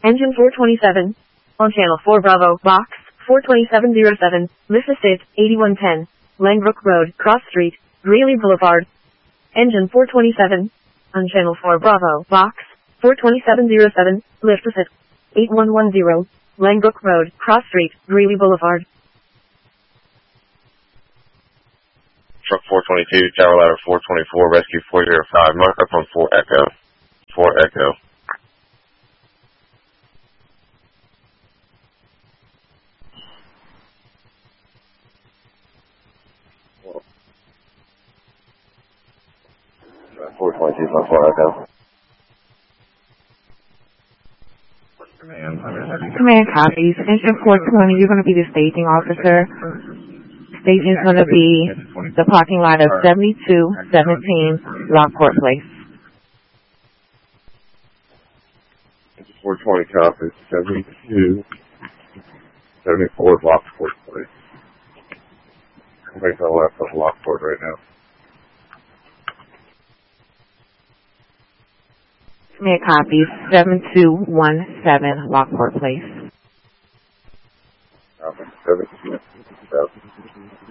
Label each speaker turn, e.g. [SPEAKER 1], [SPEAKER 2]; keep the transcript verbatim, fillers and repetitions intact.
[SPEAKER 1] Engine four twenty-seven. On channel four Bravo, box four twenty-seven oh seven, Lift Assist, eighty-one ten. Langbrook Road, Cross Street, Greeley Boulevard. Engine four twenty-seven. On channel four Bravo, box four twenty-seven oh seven, Lift Assist, eighty-one ten. Langbrook Road, Cross Street, Greeley Boulevard.
[SPEAKER 2] Truck four twenty-two, Tower Ladder four twenty-four, Rescue four oh five, mark up on four Echo. four Echo. four twenty-two, on four Echo.
[SPEAKER 3] Command copies. Engine four twenty, you're going to be the staging officer. Staging is going to be the parking lot of seventy-two seventeen Lockport Place.
[SPEAKER 2] four twenty copies, seventy-two seventy-four Lockport Place. I'm making a left of Lockport right now.
[SPEAKER 3] Command copies, seven two one seven Lockport Place.
[SPEAKER 2] seven two one seven.